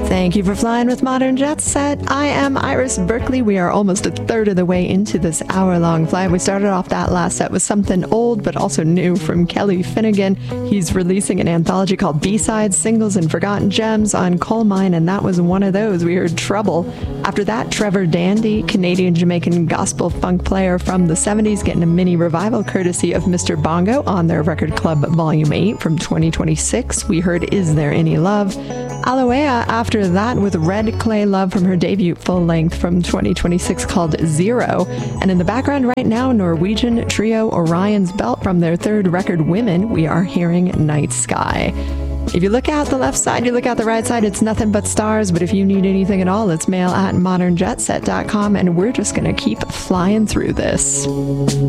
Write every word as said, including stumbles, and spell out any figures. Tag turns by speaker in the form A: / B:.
A: Thank you for flying with Modern Jet Set. I am Iris Berkeley. We are almost a third of the way into this hour-long flight. We started off that last set with something old but also new from Kelly Finnegan. He's releasing an anthology called B-Sides, Singles and Forgotten Gems on Coal Mine, and that was one of those. We heard Trouble. After that, Trevor Dandy, Canadian-Jamaican gospel funk player from the seventies, getting a mini revival courtesy of Mister Bongo on their Record Club Volume eight from twenty twenty-six. We heard Is There Any Love? Aloea after that with Red Clay Love from her debut full-length from twenty twenty-six called Zero. And in the background right now, Norwegian trio Orion's Belt from their third record Women, we are hearing Night Sky. If you look out the left side, you look out the right side, it's nothing but stars. But if you need anything at all, it's mail at modern jet set dot com, and we're just going to keep flying through this.